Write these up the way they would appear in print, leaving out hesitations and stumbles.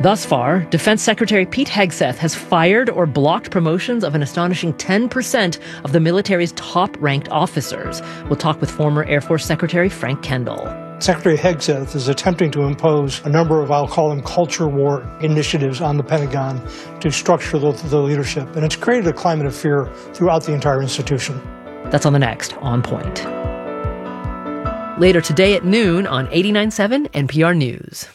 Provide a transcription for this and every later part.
Thus far, Defense Secretary Pete Hegseth has fired or blocked promotions of an astonishing 10% of the military's top-ranked officers. We'll talk with former Air Force Secretary Frank Kendall. Secretary Hegseth is attempting to impose a number of, I'll call them, culture war initiatives on the Pentagon to structure the leadership. And it's created a climate of fear throughout the entire institution. That's on the next On Point. Later today at noon on 89.7 NPR News.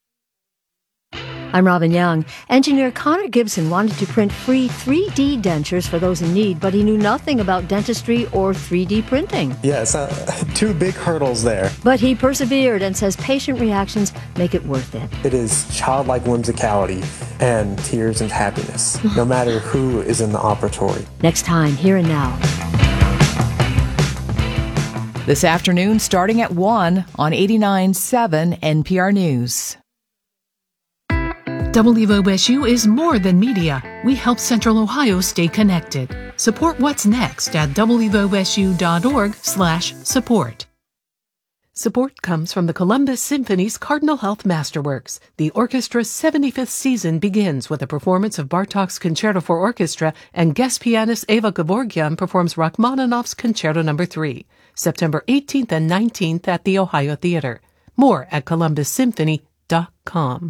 I'm Robin Young. Engineer Connor Gibson wanted to print free 3D dentures for those in need, but he knew nothing about dentistry or 3D printing. Yes, two big hurdles there. But he persevered and says patient reactions make it worth it. It is childlike whimsicality and tears of happiness, no matter who is in the operatory. Next time, Here and Now. This afternoon, starting at 1 on 89.7 NPR News. WOSU is more than media. We help Central Ohio stay connected. Support what's next at wosu.org/support. Support comes from the Columbus Symphony's Cardinal Health Masterworks. The orchestra's 75th season begins with a performance of Bartók's Concerto for Orchestra, and guest pianist Eva Gevorgyan performs Rachmaninoff's Concerto No. 3, September 18th and 19th at the Ohio Theater. More at columbussymphony.com.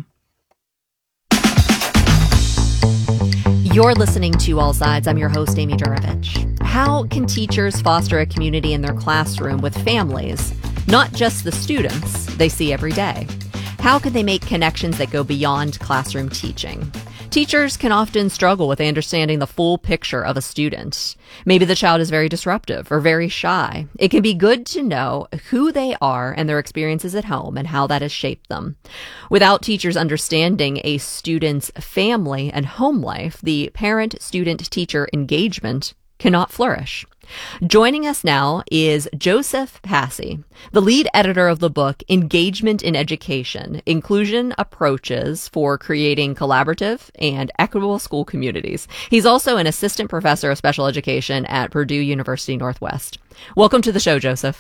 You're listening to All Sides. I'm your host, Amy Jurovich. How can teachers foster a community in their classroom with families, not just the students they see every day? How can they make connections that go beyond classroom teaching? Teachers can often struggle with understanding the full picture of a student. Maybe the child is very disruptive or very shy. It can be good to know who they are and their experiences at home and how that has shaped them. Without teachers understanding a student's family and home life, the parent-student-teacher engagement cannot flourish. Joining us now is Joseph Passy, the lead editor of the book Engagement in Education: Inclusion Approaches for Creating Collaborative and Equitable School Communities. He's also an assistant professor of special education at Purdue University Northwest. Welcome to the show, Joseph.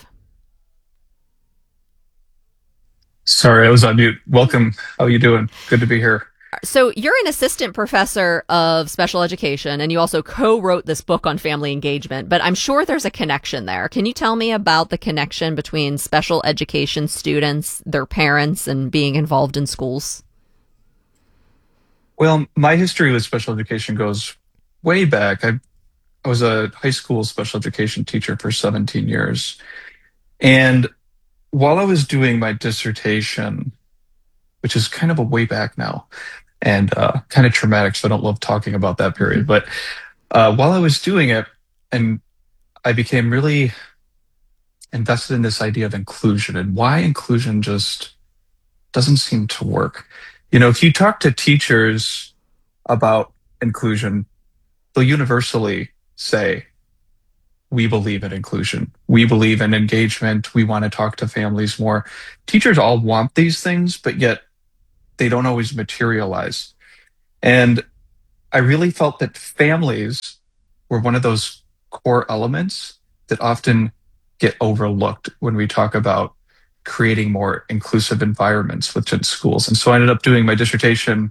Sorry, I was on mute. Welcome. How are you doing? Good to be here. So you're an assistant professor of special education, and you also co-wrote this book on family engagement, but I'm sure there's a connection there. Can you tell me about the connection between special education students, their parents, and being involved in schools? Well, my history with special education goes way back. I was a high school special education teacher for 17 years. And while I was doing my dissertation, which is kind of a way back now, and kind of traumatic, so I don't love talking about that period. But while I was doing it, and I became really invested in this idea of inclusion and why inclusion just doesn't seem to work. You know, if you talk to teachers about inclusion, they'll universally say, we believe in inclusion. We believe in engagement. We want to talk to families more. Teachers all want these things, but yet they don't always materialize. And I really felt that families were one of those core elements that often get overlooked when we talk about creating more inclusive environments within schools. And so I ended up doing my dissertation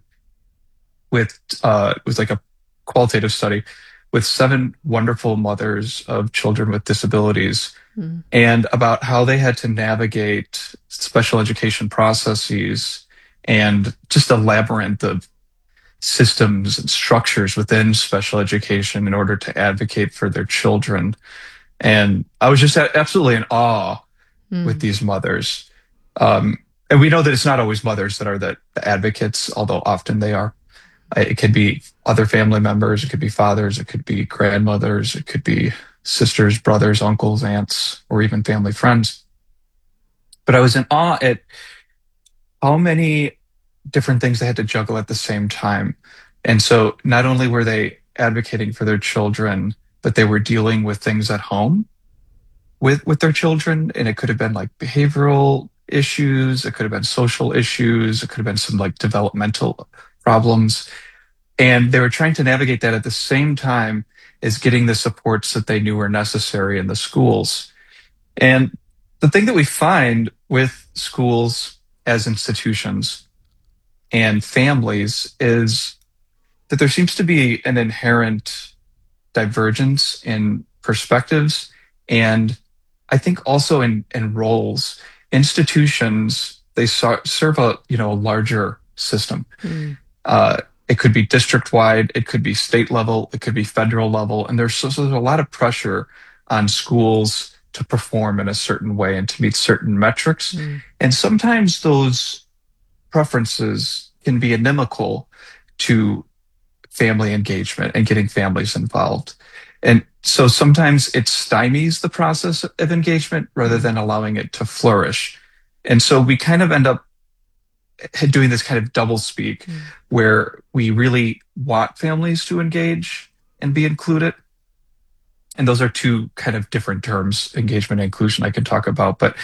with, it was like a qualitative study with 7 wonderful mothers of children with disabilities, and about how they had to navigate special education processes and just a labyrinth of systems and structures within special education in order to advocate for their children. And I was just absolutely in awe with these mothers. And we know that it's not always mothers that are the advocates, although often they are. It could be other family members, it could be fathers, it could be grandmothers, it could be sisters, brothers, uncles, aunts, or even family friends. But I was in awe at how many different things they had to juggle at the same time. And so not only were they advocating for their children, but they were dealing with things at home with their children. And it could have been like behavioral issues, it could have been social issues, it could have been some like developmental problems. And they were trying to navigate that at the same time as getting the supports that they knew were necessary in the schools. And the thing that we find with schools as institutions and families is that there seems to be an inherent divergence in perspectives, and I think also in roles. Institutions, they serve a a larger system. It could be district wide, it could be state level, it could be federal level, and there's a lot of pressure on schools to perform in a certain way and to meet certain metrics. And sometimes those preferences can be inimical to family engagement and getting families involved. And so sometimes it stymies the process of engagement rather than allowing it to flourish. And so we kind of end up doing this kind of double speak where we really want families to engage and be included. And those are two kind of different terms, engagement and inclusion, I could talk about. But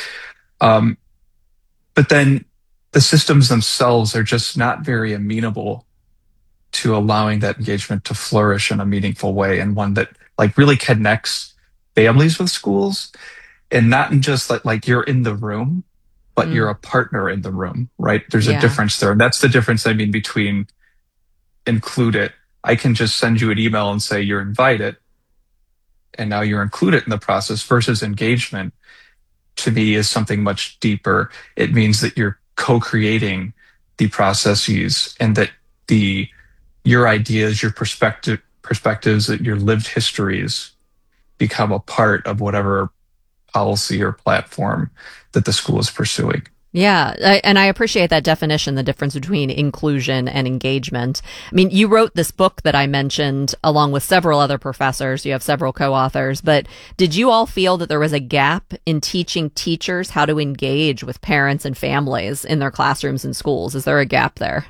then the systems themselves are just not very amenable to allowing that engagement to flourish in a meaningful way, and one that like really connects families with schools, and not in just like you're in the room, but you're a partner in the room, right? There's a difference there. And that's the difference, I mean, between included. I can just send you an email and say you're invited, and now you're included in the process, versus engagement to me is something much deeper. It means that you're co-creating the processes, and that your ideas, your perspectives, your lived histories become a part of whatever policy or platform that the school is pursuing. Yeah, and I appreciate that definition, the difference between inclusion and engagement. I mean, you wrote this book that I mentioned along with several other professors. You have several co-authors, but did you all feel that there was a gap in teaching teachers how to engage with parents and families in their classrooms and schools? Is there a gap there?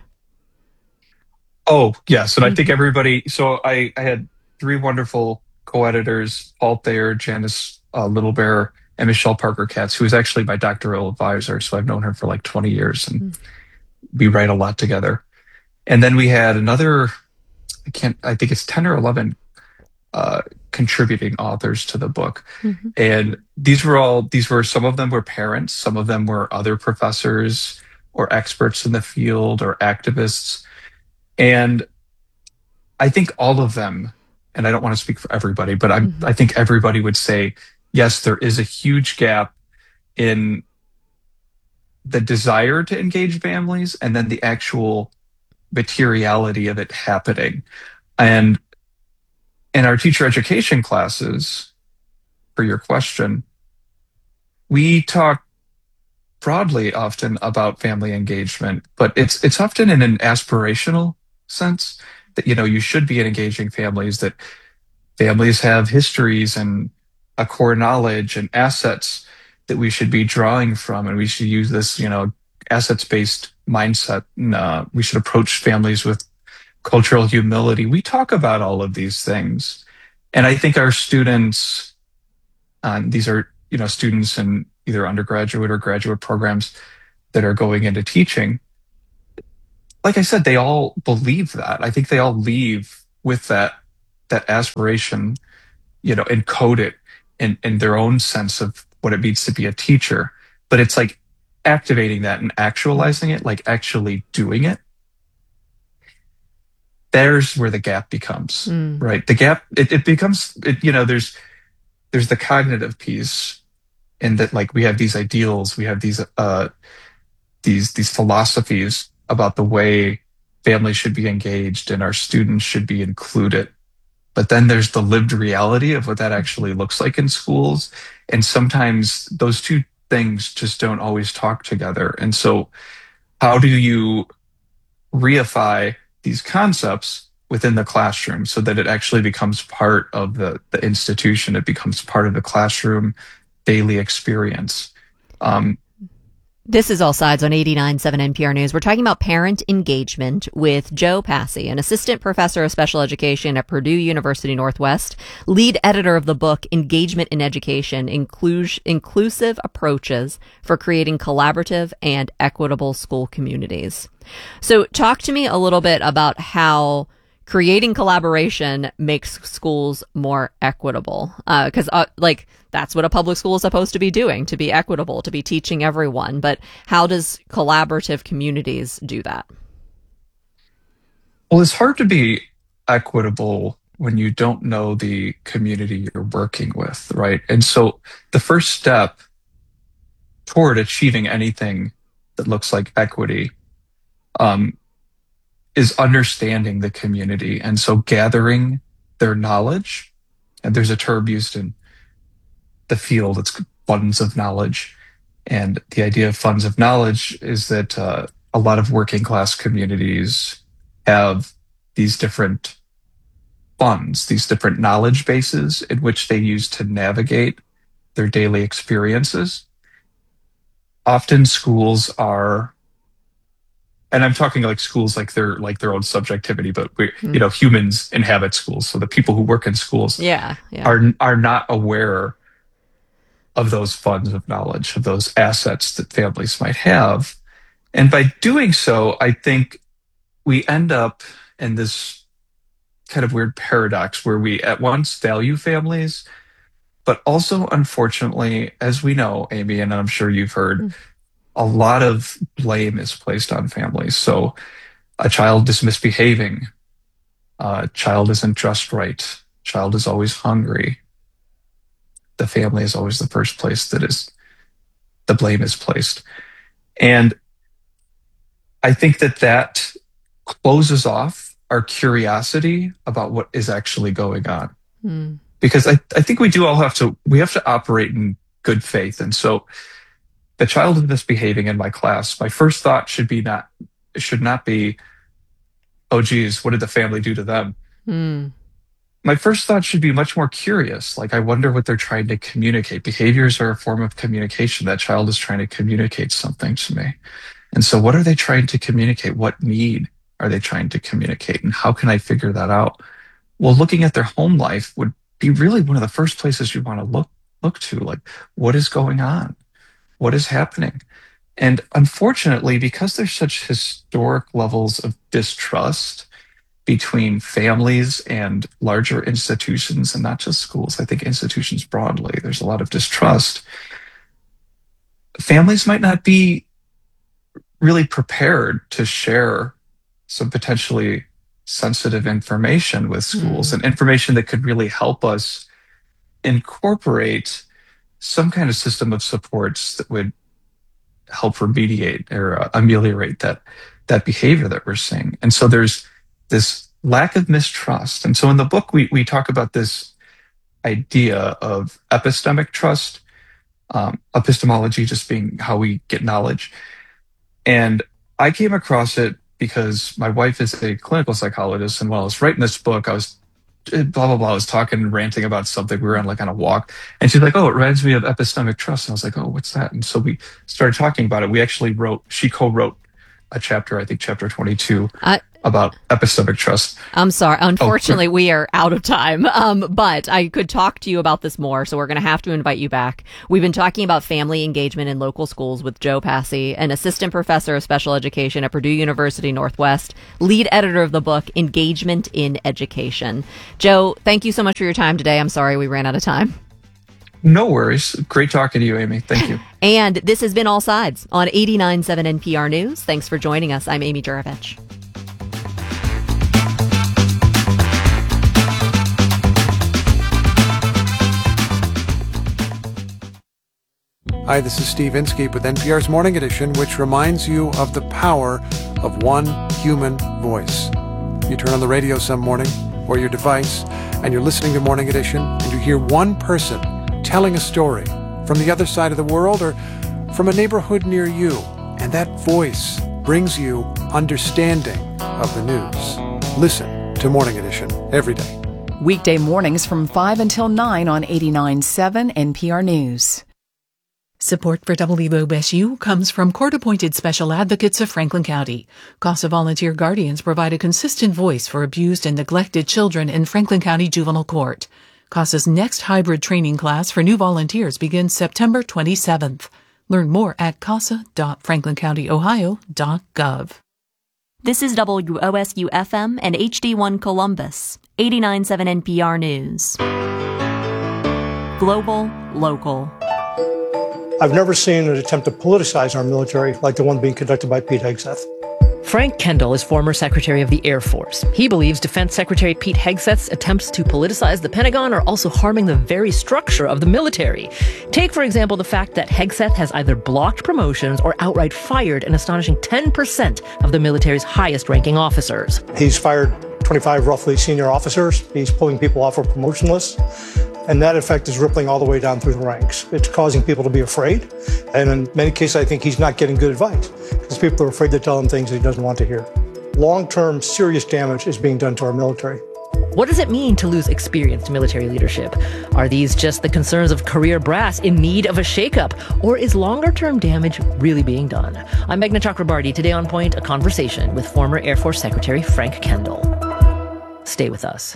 Oh, yes. And I think everybody, so I had three wonderful co-editors, Paul Thayer, Janice Littlebear, and Michelle Parker Katz, who is actually my doctoral advisor. So I've known her for like 20 years, and we write a lot together. And then we had another, I think it's 10 or 11 contributing authors to the book. And some of them were parents, some of them were other professors or experts in the field or activists. And I think all of them, and I don't want to speak for everybody, but I think everybody would say, yes, there is a huge gap in the desire to engage families and then the actual materiality of it happening. And in our teacher education classes, for your question, we talk broadly often about family engagement, but it's often in an aspirational sense that, you should be engaging families, that families have histories and a core knowledge and assets that we should be drawing from, and we should use this, assets-based mindset. And, we should approach families with cultural humility. We talk about all of these things, and I think our students, these are students in either undergraduate or graduate programs that are going into teaching. Like I said, they all believe that. I think they all leave with that aspiration, encoded in their own sense of what it means to be a teacher. But it's like activating that and actualizing it, like actually doing it. There's where the gap becomes, right? The gap, it becomes, there's the cognitive piece, in that, like, we have these ideals, we have these philosophies about the way families should be engaged and our students should be included. But then there's the lived reality of what that actually looks like in schools. And sometimes those two things just don't always talk together. And so how do you reify these concepts within the classroom so that it actually becomes part of the institution, it becomes part of the classroom daily experience? This is All Sides on 89.7 NPR News. We're talking about parent engagement with Joe Passy, an assistant professor of special education at Purdue University Northwest, lead editor of the book Engagement in Education, Inclusive Approaches for Creating Collaborative and Equitable School Communities. So talk to me a little bit about how creating collaboration makes schools more equitable. Because that's what a public school is supposed to be doing, to be equitable, to be teaching everyone. But how does collaborative communities do that? Well, it's hard to be equitable when you don't know the community you're working with, right? And so the first step toward achieving anything that looks like equity is understanding the community. And so gathering their knowledge, and there's a term used in the field, it's funds of knowledge. And the idea of funds of knowledge is that a lot of working class communities have these different funds, these different knowledge bases in which they use to navigate their daily experiences. Often schools are, and I'm talking like schools like their own subjectivity, but humans inhabit schools. So the people who work in schools are not aware of those funds of knowledge, of those assets that families might have. And by doing so, I think we end up in this kind of weird paradox where we at once value families, but also, unfortunately, as we know, Amy, and I'm sure you've heard, a lot of blame is placed on families. So a child is misbehaving, a child isn't dressed right, child is always hungry. The family is always the first place the blame is placed. And I think that closes off our curiosity about what is actually going on. Because I think we have to operate in good faith. And so the child is misbehaving in my class. My first thought should not be, oh geez, what did the family do to them? My first thought should be much more curious. Like, I wonder what they're trying to communicate. Behaviors are a form of communication. That child is trying to communicate something to me. And so what are they trying to communicate? What need are they trying to communicate? And how can I figure that out? Well, looking at their home life would be really one of the first places you want to look to. Like, what is going on? What is happening? And unfortunately, because there's such historic levels of distrust between families and larger institutions, and not just schools, I think institutions broadly, there's a lot of distrust. Families might not be really prepared to share some potentially sensitive information with schools, and information that could really help us incorporate some kind of system of supports that would help remediate or ameliorate that behavior that we're seeing. And so there's this lack of mistrust. And so in the book, we talk about this idea of epistemic trust, epistemology just being how we get knowledge. And I came across it because my wife is a clinical psychologist, and while I was writing this book, I was I was talking, ranting about something. We were on a walk, and she's like, "Oh, it reminds me of epistemic trust." And I was like, "Oh, what's that?" And so we started talking about it. We actually she co-wrote a chapter, I think chapter 22, about epistemic trust. I'm sorry. Unfortunately, we are out of time. But I could talk to you about this more, so we're going to have to invite you back. We've been talking about family engagement in local schools with Joe Passy, an assistant professor of special education at Purdue University Northwest, lead editor of the book Engagement in Education. Joe, thank you so much for your time today. I'm sorry we ran out of time. No worries. Great talking to you, Amy. Thank you. And this has been All Sides on 89.7 NPR News. Thanks for joining us. I'm Amy Juravich. Hi, this is Steve Inskeep with NPR's Morning Edition, which reminds you of the power of one human voice. You turn on the radio some morning or your device, and you're listening to Morning Edition, and you hear one person telling a story from the other side of the world or from a neighborhood near you, and that voice brings you understanding of the news. Listen to Morning Edition every day. Weekday mornings from 5 until 9 on 89.7 NPR News. Support for WOSU comes from court-appointed special advocates of Franklin County. CASA volunteer guardians provide a consistent voice for abused and neglected children in Franklin County Juvenile Court. CASA's next hybrid training class for new volunteers begins September 27th. Learn more at casa.franklincountyohio.gov. This is WOSU-FM and HD1 Columbus, 89.7 NPR News. Global, local. I've never seen an attempt to politicize our military like the one being conducted by Pete Hegseth. Frank Kendall is former Secretary of the Air Force. He believes Defense Secretary Pete Hegseth's attempts to politicize the Pentagon are also harming the very structure of the military. Take, for example, the fact that Hegseth has either blocked promotions or outright fired an astonishing 10% of the military's highest-ranking officers. He's fired 25 roughly senior officers. He's pulling people off of promotion lists. And that effect is rippling all the way down through the ranks. It's causing people to be afraid. And in many cases, I think he's not getting good advice because people are afraid to tell him things that he doesn't want to hear. Long-term serious damage is being done to our military. What does it mean to lose experienced military leadership? Are these just the concerns of career brass in need of a shakeup? Or is longer-term damage really being done? I'm Meghna Chakrabarti. Today on Point, a conversation with former Air Force Secretary Frank Kendall. Stay with us.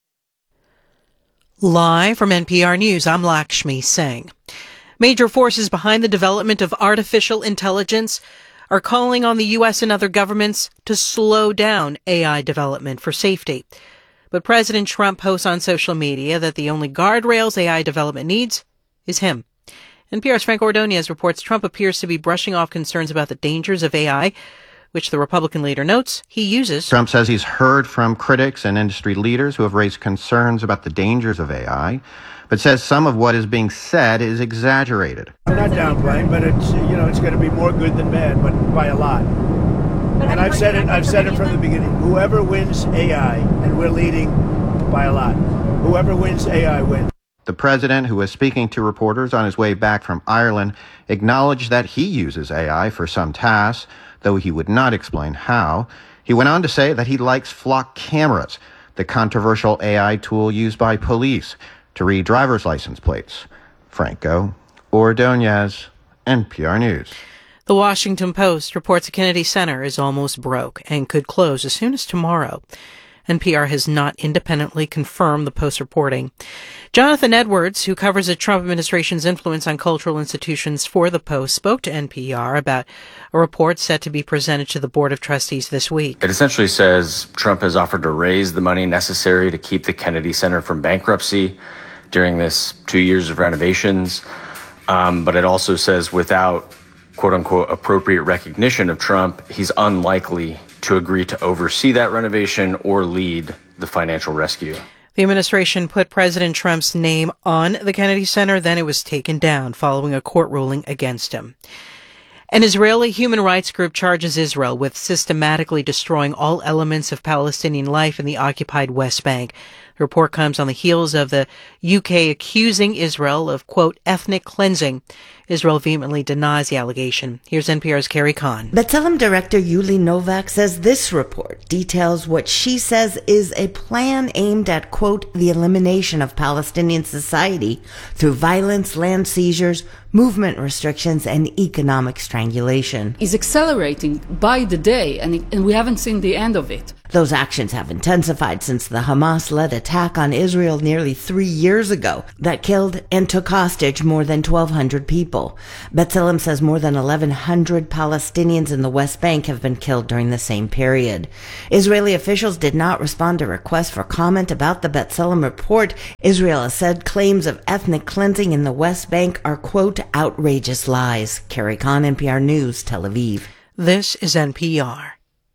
Live from NPR News, I'm Lakshmi Singh. Major forces behind the development of artificial intelligence are calling on the U.S. and other governments to slow down AI development for safety. But President Trump posts on social media that the only guardrails AI development needs is him. NPR's Frank Ordonez reports Trump appears to be brushing off concerns about the dangers of AI, which the Republican leader notes he uses. Trump says he's heard from critics and industry leaders who have raised concerns about the dangers of AI, but says some of what is being said is exaggerated. I'm not downplaying, but it's going to be more good than bad, but by a lot. And I've said it from the beginning. Whoever wins AI, and we're leading by a lot. Whoever wins AI wins. The president, who was speaking to reporters on his way back from Ireland, acknowledged that he uses AI for some tasks, though he would not explain how. He went on to say that he likes flock cameras, the controversial AI tool used by police to read driver's license plates. Franco Ordonez, NPR News. The Washington Post reports the Kennedy Center is almost broke and could close as soon as tomorrow. NPR has not independently confirmed the Post reporting. Jonathan Edwards, who covers the Trump administration's influence on cultural institutions for the Post, spoke to NPR about a report set to be presented to the Board of Trustees this week. It essentially says Trump has offered to raise the money necessary to keep the Kennedy Center from bankruptcy during this 2 years of renovations. But it also says without, quote unquote, appropriate recognition of Trump, he's unlikely to agree to oversee that renovation or lead the financial rescue. The administration put President Trump's name on the Kennedy Center, then it was taken down following a court ruling against him. An Israeli human rights group charges Israel with systematically destroying all elements of Palestinian life in the occupied West Bank. The report comes on the heels of the UK accusing Israel of, quote, ethnic cleansing. Israel vehemently denies the allegation. Here's NPR's Carrie Kahn. B'Tselem director Yuli Novak says this report details what she says is a plan aimed at, quote, the elimination of Palestinian society through violence, land seizures, movement restrictions, and economic strangulation. Is accelerating by the day, and we haven't seen the end of it. Those actions have intensified since the Hamas-led attack on Israel nearly 3 years ago that killed and took hostage more than 1,200 people. B'Tselem says more than 1,100 Palestinians in the West Bank have been killed during the same period. Israeli officials did not respond to requests for comment about the B'Tselem report. Israel has said claims of ethnic cleansing in the West Bank are, quote, outrageous lies. Carrie Kahn, NPR News, Tel Aviv. This is NPR.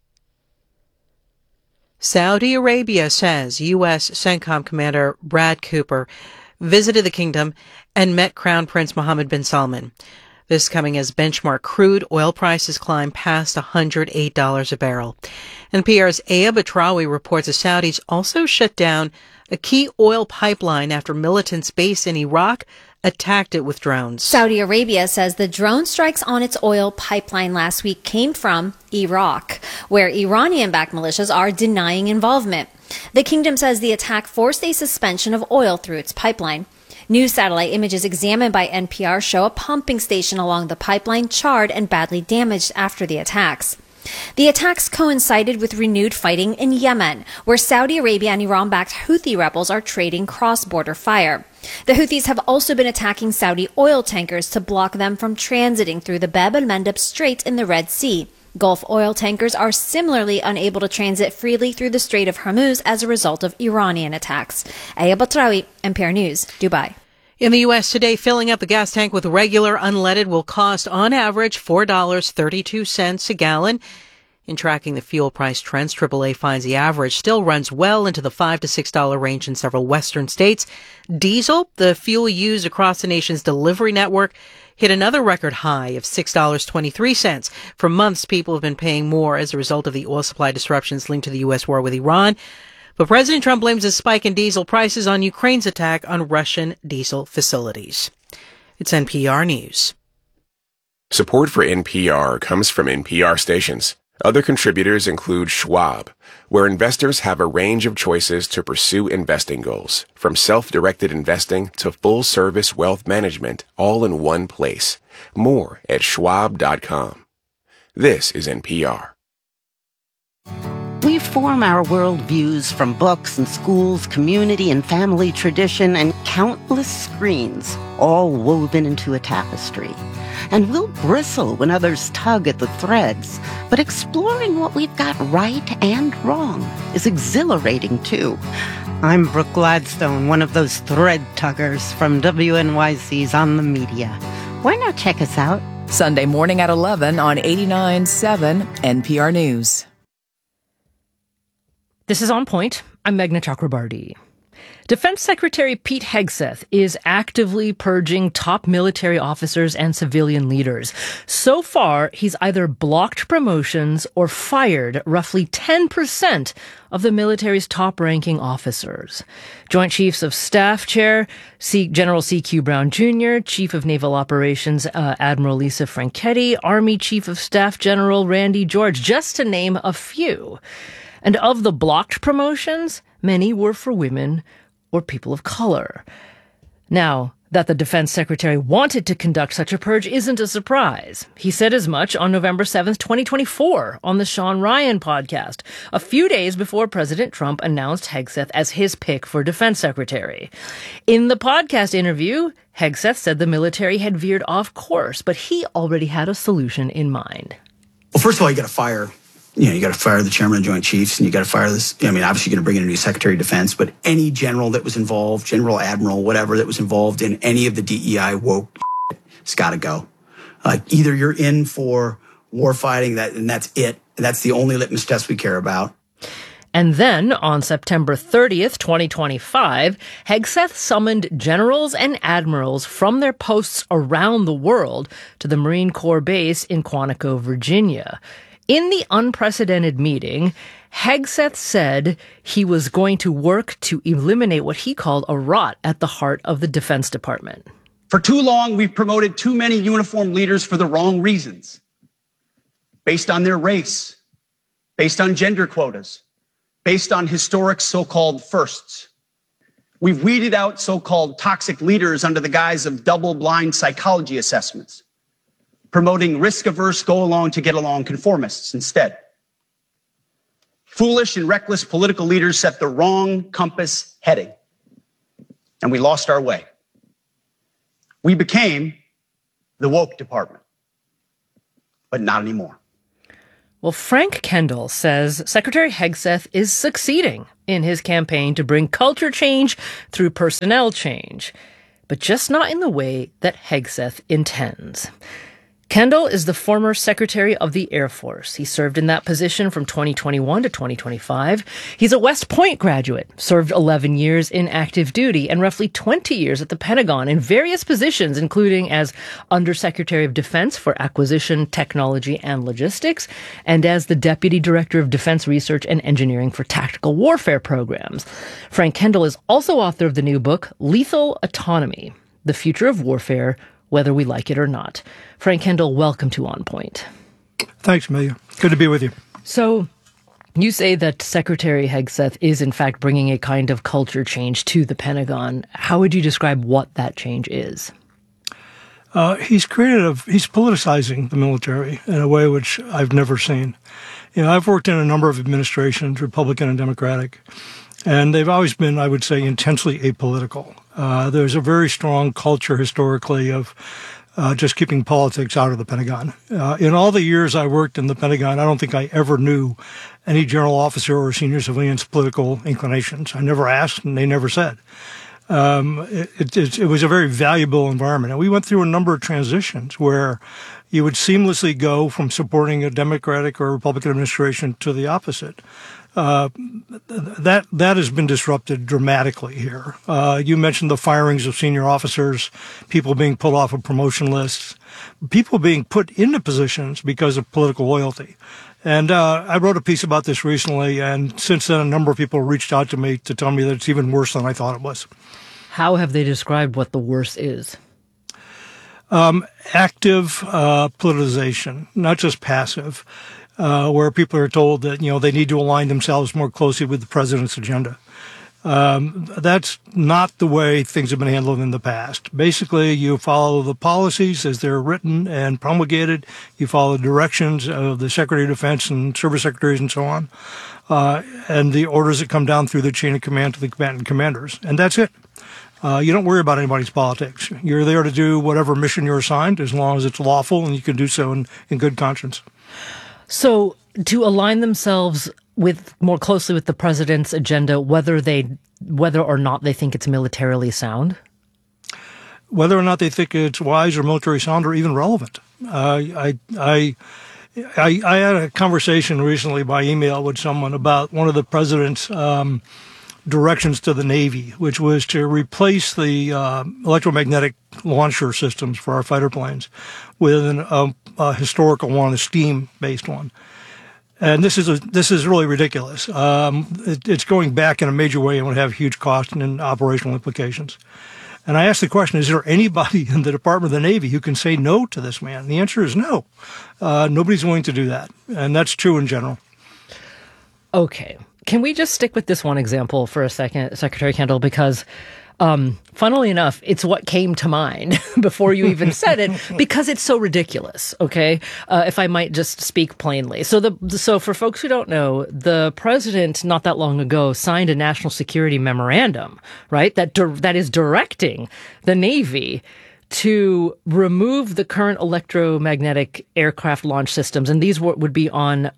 Saudi Arabia says U.S. CENTCOM Commander Brad Cooper visited the kingdom and met Crown Prince Mohammed bin Salman. This coming as benchmark crude oil prices climb past $108 a barrel. NPR's Aya Batrawi reports the Saudis also shut down a key oil pipeline after militants based in Iraq attacked it with drones. Saudi Arabia says the drone strikes on its oil pipeline last week came from Iraq, where Iranian-backed militias are denying involvement. The kingdom says the attack forced a suspension of oil through its pipeline. New satellite images examined by NPR show a pumping station along the pipeline charred and badly damaged after the attacks. The attacks coincided with renewed fighting in Yemen, where Saudi Arabia and Iran-backed Houthi rebels are trading cross-border fire. The Houthis have also been attacking Saudi oil tankers to block them from transiting through the Bab el-Mandeb Strait in the Red Sea. Gulf oil tankers are similarly unable to transit freely through the Strait of Hormuz as a result of Iranian attacks. Aya Batrawi, NPR News, Dubai. In the U.S. today, filling up a gas tank with regular unleaded will cost, on average, $4.32 a gallon. In tracking the fuel price trends, AAA finds the average still runs well into the $5 to $6 range in several western states. Diesel, the fuel used across the nation's delivery network, hit another record high of $6.23. For months, people have been paying more as a result of the oil supply disruptions linked to the U.S. war with Iran. But President Trump blames the spike in diesel prices on Ukraine's attack on Russian diesel facilities. It's NPR News. Support for NPR comes from NPR stations. Other contributors include Schwab, where investors have a range of choices to pursue investing goals, from self-directed investing to full-service wealth management, all in one place. More at schwab.com. This is NPR. We form our worldviews from books and schools, community and family tradition, and countless screens, all woven into a tapestry. And we'll bristle when others tug at the threads, but exploring what we've got right and wrong is exhilarating, too. I'm Brooke Gladstone, one of those thread tuggers from WNYC's On the Media. Why not check us out? Sunday morning at 11 on 89.7 NPR News. This is On Point. I'm Meghna Chakrabarti. Defense Secretary Pete Hegseth is actively purging top military officers and civilian leaders. So far, he's either blocked promotions or fired roughly 10% of the military's top-ranking officers. Joint Chiefs of Staff Chair General C.Q. Brown Jr., Chief of Naval Operations Admiral Lisa Franchetti, Army Chief of Staff General Randy George, just to name a few. And of the blocked promotions, many were for women or people of color. Now, that the defense secretary wanted to conduct such a purge isn't a surprise. He said as much on November 7th, 2024, on the Sean Ryan podcast, a few days before President Trump announced Hegseth as his pick for defense secretary. In the podcast interview, Hegseth said the military had veered off course, but he already had a solution in mind. Well, first of all, you got to fire you got to fire the chairman of the Joint Chiefs, and you got to fire this. I mean, obviously you're going to bring in a new Secretary of Defense, but any general that was involved, general, admiral, whatever, that was involved in any of the DEI woke, it's got to go. Either you're in for war fighting, and that's it. That's the only litmus test we care about. And then, on September 30th, 2025, Hegseth summoned generals and admirals from their posts around the world to the Marine Corps base in Quantico, Virginia. In the unprecedented meeting, Hegseth said he was going to work to eliminate what he called a rot at the heart of the Defense Department. For too long, we've promoted too many uniformed leaders for the wrong reasons, based on their race, based on gender quotas, based on historic so-called firsts. We've weeded out so-called toxic leaders under the guise of double-blind psychology assessments, promoting risk-averse, go-along-to-get-along conformists instead. Foolish and reckless political leaders set the wrong compass heading, and we lost our way. We became the woke department, but not anymore. Well, Frank Kendall says Secretary Hegseth is succeeding in his campaign to bring culture change through personnel change, but just not in the way that Hegseth intends. Kendall is the former Secretary of the Air Force. He served in that position from 2021 to 2025. He's a West Point graduate, served 11 years in active duty and roughly 20 years at the Pentagon in various positions, including as Undersecretary of Defense for Acquisition, Technology, and Logistics, and as the Deputy Director of Defense Research and Engineering for Tactical Warfare Programs. Frank Kendall is also author of the new book, Lethal Autonomy: The Future of Warfare, Whether We Like It or Not. Frank Kendall, welcome to On Point. Thanks, Amelia. Good to be with you. So you say that Secretary Hegseth is, in fact, bringing a kind of culture change to the Pentagon. How would you describe what that change is? He's politicizing the military in a way which I've never seen. I've worked in a number of administrations, Republican and Democratic, and they've always been, I would say, intensely apolitical. There's a very strong culture historically of just keeping politics out of the Pentagon. In all the years I worked in the Pentagon, I don't think I ever knew any general officer or senior civilian's political inclinations. I never asked, and they never said. It was a very valuable environment. And we went through a number of transitions where you would seamlessly go from supporting a Democratic or Republican administration to the opposite. That has been disrupted dramatically here. You mentioned the firings of senior officers, people being pulled off of promotion lists, people being put into positions because of political loyalty. And I wrote a piece about this recently, and since then a number of people reached out to me to tell me that it's even worse than I thought it was. How have they described what the worst is? Active politicization, not just passive, where people are told that, they need to align themselves more closely with the president's agenda. That's not the way things have been handled in the past. Basically, you follow the policies as they're written and promulgated. You follow the directions of the Secretary of Defense and service secretaries and so on, and the orders that come down through the chain of command to the combatant commanders. And that's it. You don't worry about anybody's politics. You're there to do whatever mission you're assigned as long as it's lawful and you can do so in good conscience. So to align themselves more closely with the president's agenda, whether or not they think it's militarily sound? Whether or not they think it's wise or military sound or even relevant. I had a conversation recently by email with someone about one of the president's directions to the Navy, which was to replace the electromagnetic launcher systems for our fighter planes with a historical one, a steam-based one. And this is really ridiculous. It's going back in a major way and would have huge cost and operational implications. And I asked the question, is there anybody in the Department of the Navy who can say no to this man? And the answer is no. Nobody's willing to do that. And that's true in general. Okay. Can we just stick with this one example for a second, Secretary Kendall? Because, funnily enough, it's what came to mind before you even said it, because it's so ridiculous. Okay, if I might just speak plainly. So for folks who don't know, the president not that long ago signed a national security memorandum, right? That is directing the Navy to remove the current electromagnetic aircraft launch systems, and these would be on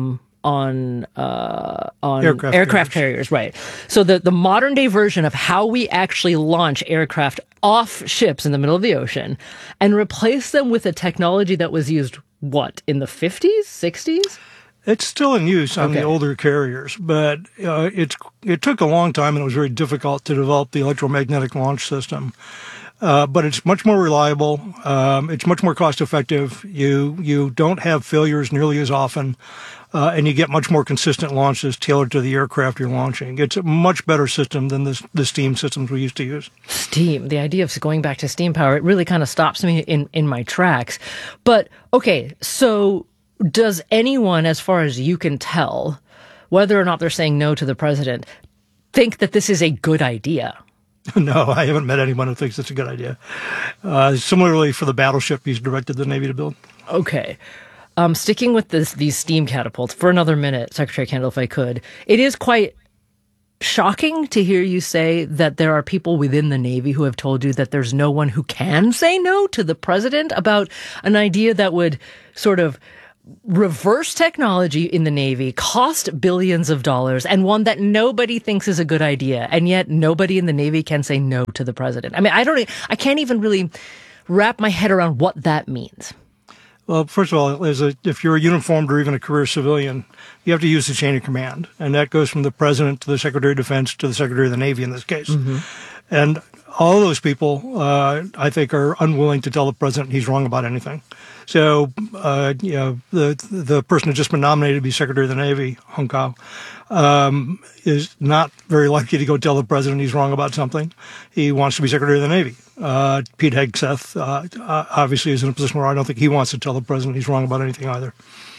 aircraft carriers, right? So the modern day version of how we actually launch aircraft off ships in the middle of the ocean and replace them with a technology that was used, in the 50s, 60s? It's still in use on the older carriers, but it took a long time and it was very difficult to develop the electromagnetic launch system. But it's much more reliable. It's much more cost effective. You don't have failures nearly as often. And you get much more consistent launches tailored to the aircraft you're launching. It's a much better system than the steam systems we used to use. Steam, the idea of going back to steam power, it really kind of stops me in my tracks. But, okay, so does anyone, as far as you can tell, whether or not they're saying no to the president, think that this is a good idea? No, I haven't met anyone who thinks it's a good idea. Similarly, for the battleship he's directed the Navy to build. Okay. Sticking with these steam catapults for another minute, Secretary Kendall, if I could, it is quite shocking to hear you say that there are people within the Navy who have told you that there's no one who can say no to the president about an idea that would sort of reverse technology in the Navy, cost billions of dollars, and one that nobody thinks is a good idea. And yet nobody in the Navy can say no to the president. I mean, I can't even really wrap my head around what that means. Well, first of all, if you're a uniformed or even a career civilian, you have to use the chain of command. And that goes from the president to the Secretary of Defense to the Secretary of the Navy in this case. Mm-hmm. And all of those people, I think, are unwilling to tell the president he's wrong about anything. So, the person who's just been nominated to be Secretary of the Navy, Hung Kao, is not very likely to go tell the president he's wrong about something. He wants to be Secretary of the Navy. Pete Hegseth, obviously, is in a position where I don't think he wants to tell the president he's wrong about anything either.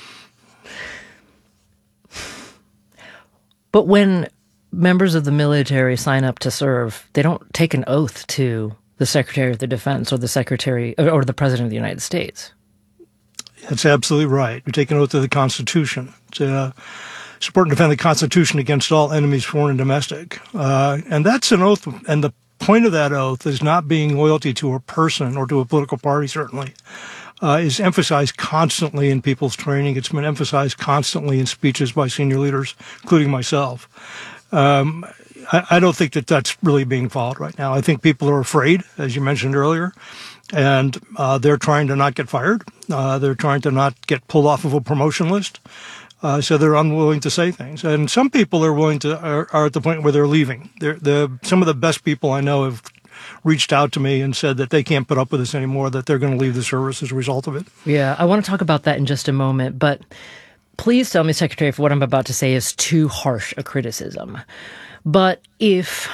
But when members of the military sign up to serve, they don't take an oath to the Secretary of the Defense or the Secretary or the President of the United States. That's absolutely right. You take an oath to the Constitution to support and defend the Constitution against all enemies, foreign and domestic. And that's an oath, and the point of that oath is not being loyalty to a person or to a political party, certainly. Is emphasized constantly in people's training. It's been emphasized constantly in speeches by senior leaders, including myself. I don't think that that's really being followed right now. I think people are afraid, as you mentioned earlier, and they're trying to not get fired. They're trying to not get pulled off of a promotion list. So they're unwilling to say things. And some people are willing to, are at the point where they're leaving. Some of the best people I know have reached out to me and said that they can't put up with this anymore, that they're going to leave the service as a result of it. Yeah, I want to talk about that in just a moment, but please tell me, Secretary, if what I'm about to say is too harsh a criticism. But if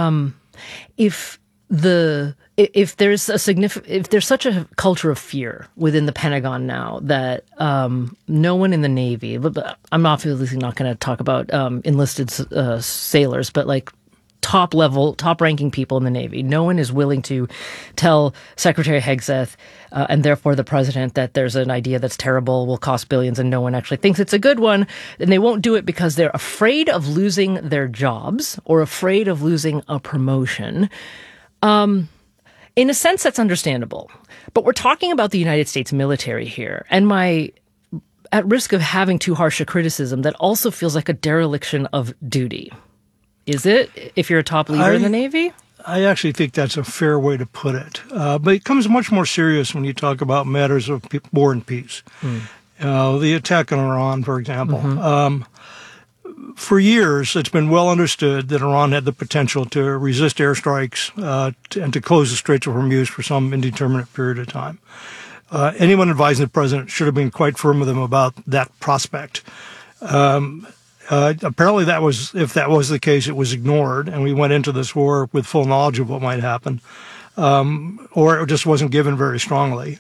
there's such a culture of fear within the Pentagon now that no one in the Navy, I'm obviously not going to talk about enlisted sailors, but like top-ranking people in the Navy, no one is willing to tell Secretary Hegseth and therefore the president that there's an idea that's terrible, will cost billions, and no one actually thinks it's a good one. And they won't do it because they're afraid of losing their jobs or afraid of losing a promotion. In a sense, that's understandable. But we're talking about the United States military here, and at risk of having too harsh a criticism, that also feels like a dereliction of duty. Is it, if you're a top leader in the Navy? I actually think that's a fair way to put it. But it comes much more serious when you talk about matters of war and peace. The attack on Iran, for example. Mm-hmm. For years, it's been well understood that Iran had the potential to resist airstrikes and to close the Straits of Hormuz for some indeterminate period of time. Anyone advising the president should have been quite firm with him about that prospect. Apparently if that was the case, it was ignored, and we went into this war with full knowledge of what might happen, or it just wasn't given very strongly.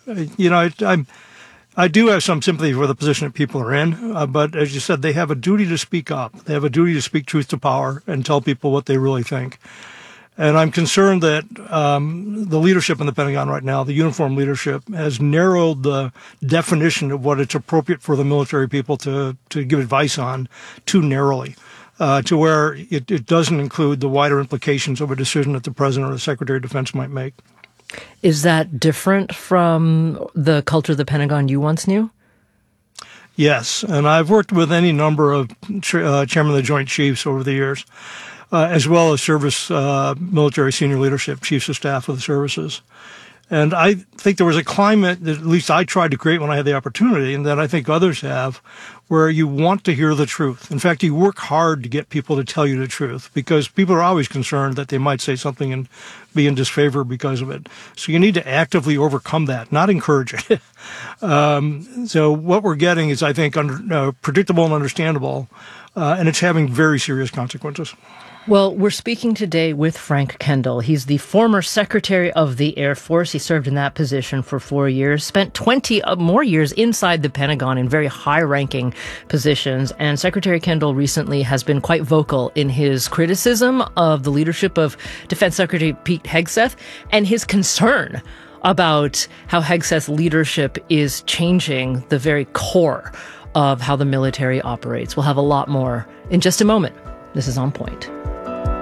I do have some sympathy for the position that people are in, but as you said, they have a duty to speak up. They have a duty to speak truth to power and tell people what they really think. And I'm concerned that the leadership in the Pentagon right now, the uniform leadership, has narrowed the definition of what it's appropriate for the military people to give advice on too narrowly, to where it doesn't include the wider implications of a decision that the President or the Secretary of Defense might make. Is that different from the culture of the Pentagon you once knew? Yes, and I've worked with any number of chairmen of the Joint Chiefs over the years. As well as service military senior leadership, chiefs of staff of the services. And I think there was a climate that at least I tried to create when I had the opportunity, and that I think others have, where you want to hear the truth. In fact, you work hard to get people to tell you the truth, because people are always concerned that they might say something and be in disfavor because of it. So you need to actively overcome that, not encourage it. So what we're getting is, I think, predictable and understandable, and it's having very serious consequences. Well, we're speaking today with Frank Kendall. He's the former Secretary of the Air Force. He served in that position for 4 years, spent 20 more years inside the Pentagon in very high-ranking positions. And Secretary Kendall recently has been quite vocal in his criticism of the leadership of Defense Secretary Pete Hegseth and his concern about how Hegseth's leadership is changing the very core of how the military operates. We'll have a lot more in just a moment. This is On Point.